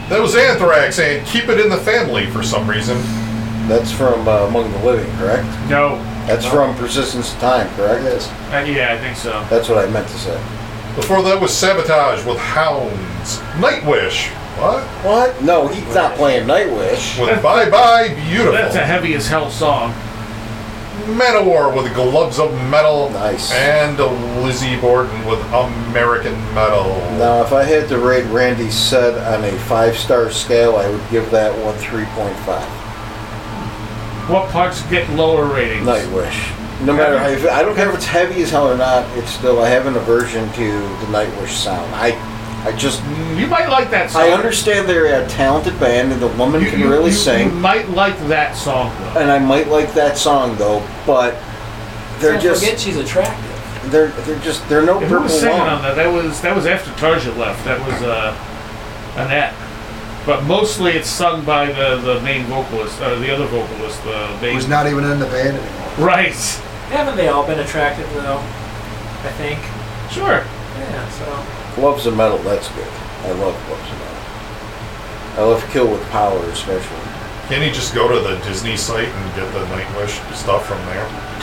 That was Anthrax saying, keep it in the family for some reason. That's from Among the Living, correct? No. That's from Persistence of Time, correct? Yeah, I think so. That's what I meant to say. Before that was Sabotage with Hounds. Nightwish. What? What? No, he's not playing Nightwish. With Bye Bye Beautiful. That's a heavy as hell song. Manowar with Gloves of Metal. Nice. And Lizzie Borden with American Metal. Now, if I had to rate Randy's set on a 5-star scale, I would give that one 3.5. What parts get lower ratings? Nightwish. No matter how you feel, I don't care if it's heavy as hell or not. It's still, I have an aversion to the Nightwish sound. I just. You might like that song. I understand they're a talented band and the woman can really sing. You might like that song though. And I might like that song though, but they're Don't just. forget she's attractive. They're no Who Purple was singing Lamb. on that? That was after Tarja left. That was Annette. But mostly it's sung by the main vocalist, or the other vocalist, the main. Who's not even in the band anymore. Right. Haven't they all been attractive though? I think. Sure. Yeah. So. Gloves of Metal, that's good. I love Gloves of Metal. I love Kill with Power especially. Can't he just go to the Disney site and get the Nightwish stuff from there?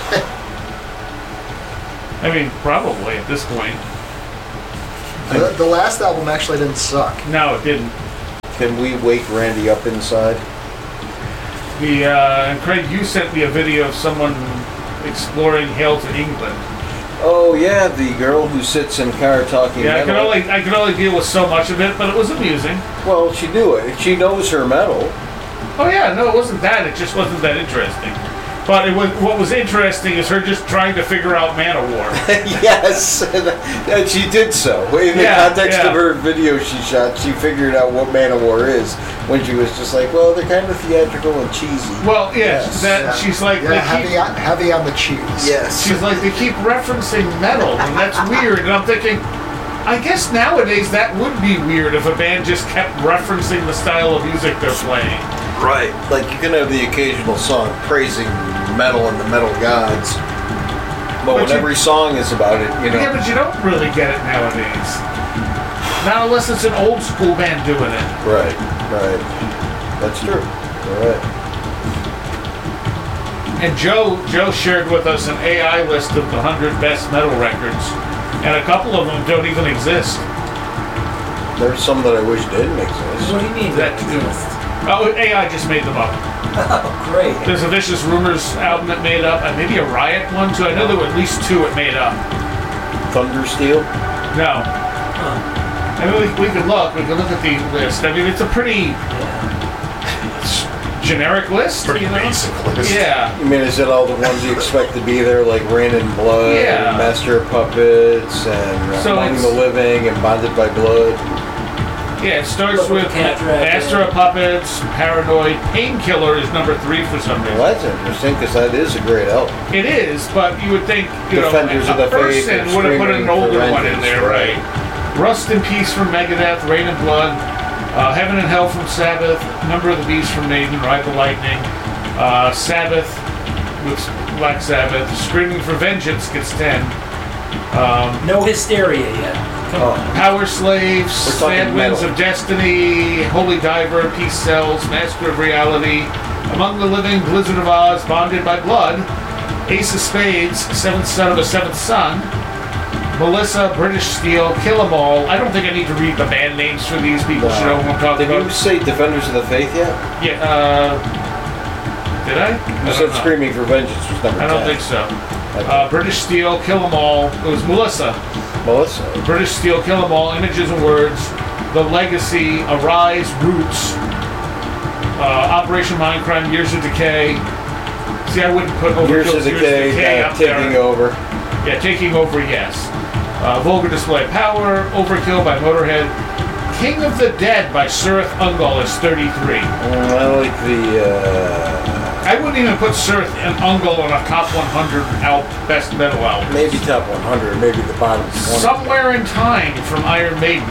I mean, probably at this point. The last album actually didn't suck. No, it didn't. Can we wake Randy up inside? And Craig, you sent me a video of someone exploring Hail to England. Oh yeah, the girl who sits in car talking Yeah, metal. I could only deal with so much of it, but it was amusing. Well, she knew it. She knows her metal. Oh yeah, no, it wasn't that. It just wasn't that interesting. But what was interesting is her just trying to figure out Manowar. Yes, and she did so. In the context of her video she shot, she figured out what Manowar is when she was just like, well, they're kind of theatrical and cheesy. Well, yeah, Yes. she's like, heavy on the cheese. Yes. She's like, they keep referencing metal, and that's weird. And I'm thinking, I guess nowadays that would be weird if a band just kept referencing the style of music they're playing. Right. Like you can have the occasional song praising metal and the metal gods, but when every song is about it, you know. Yeah, but you don't really get it nowadays. Not unless it's an old school band doing it. Right. That's true. You're right. And Joe shared with us an AI list of the 100 best metal records, and a couple of them don't even exist. There's some that I wish didn't exist. What do you mean That exist? Oh, AI just made them up. Oh, great. There's a Vicious Rumors album that made up, and maybe a Riot one too. I know there were at least 2 it made up. Thundersteel? No. I mean, we could look. We could look at the list. I mean, it's a pretty generic list. Pretty basic list. Yeah. I mean, is it all the ones you expect to be there, like Rain and Blood, Yeah. and Master of Puppets, and So Among it's- the Living, and Bonded by Blood? Yeah, it starts with Cat Dracula. Master of Puppets, Paranoid, Painkiller is number 3 for some reason. Well, that's interesting, because that is a great album. It is, but you would think, Defenders a of the Faith person and would have put an Screaming older for one in Vengeance, there, right? Rust in Peace from Megadeth, Rain and Blood, Heaven and Hell from Sabbath, Number of the Beast from Maiden, Ride the Lightning, Sabbath with Black Sabbath, Screaming for Vengeance gets 10. No hysteria yet. Come on. Power Slaves, We're talking Sad Winds metal. of Destiny, Holy Diver, Peace Cells, Master of Reality, Among the Living, Blizzard of Oz, Bonded by Blood, Ace of Spades, Seventh Son of a Seventh Son, Melissa, British Steel, Kill 'Em All. I don't think I need to read the band names for these people. Should know who I'm talking Did about. you say Defenders of the Faith yet? Yeah, did I? You said Screaming for Vengeance was number 10. I don't think so. Okay. British Steel, Kill 'Em All. It was Melissa. Melissa. British Steel, Kill 'Em All, Images and Words, The Legacy, Arise, Roots, Operation Mindcrime, Years of Decay. See, I wouldn't put Overkill's Years of Decay, up there. Taking Over. Yeah, Taking Over, yes. Vulgar Display Power, Overkill by Motorhead. King of the Dead by Surth Ungol is 33. I like the, I wouldn't even put Surth and Ungol on a top 100 best metal album. maybe top 100, maybe the bottom 20. Somewhere in Time from Iron Maiden.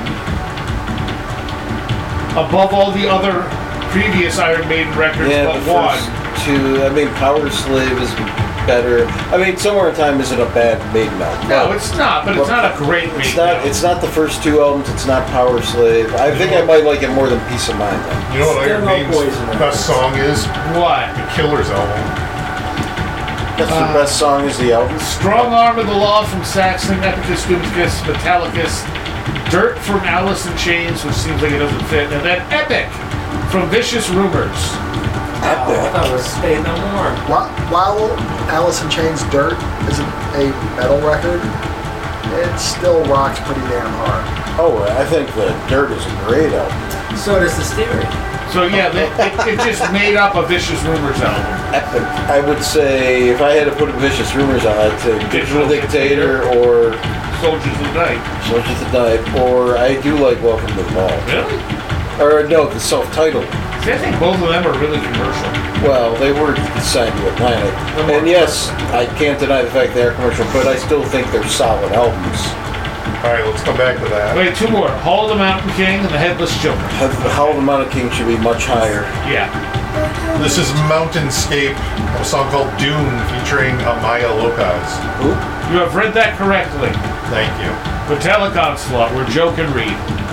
Above all the other previous Iron Maiden records Yeah, but the one. first 2, I mean, Power Slave is better. I mean, Somewhere in Time isn't a bad Maiden album. No, it's not, but it's not a great It's Maiden not. It's not the first two albums. It's not Power Slave. I think I might like it more than Peace of Mind. Though. You know what Still Iron no Maiden's Poison. best song is? What? The Killers album. That's the best song is the album. Strong Arm of the Law from Saxon, Epicus, Doomscus, Metallicus, Dirt from Alice in Chains, which seems like it doesn't fit, and then Epic from Vicious Rumors. Oh, I thought it was Spade No More. While Alice in Chains' Dirt isn't a metal record, it still rocks pretty damn hard. Oh, I think the Dirt is a great album. So does Hysteria. So yeah, it just made up a Vicious Rumors album. Epic. I would say if I had to put Vicious Rumors on, I'd say Digital Dictator or Soldiers of the Night. Soldiers of the Night, or I do like Welcome to the Ball. Really? Or no, the self-titled. See, I think both of them are really commercial. Well, they were signed to Atlantic. And yes, I can't deny the fact they are commercial, but I still think they're solid albums. Alright, let's come back to that. Wait, two more. Hall of the Mountain King and the Headless Children. Howl of the Mountain King should be much higher. Yeah. This is Mountainscape, a song called Dune featuring Amaya Lopez. Who? You have read that correctly. Thank you. Metallic Onslaught, where Joe can read.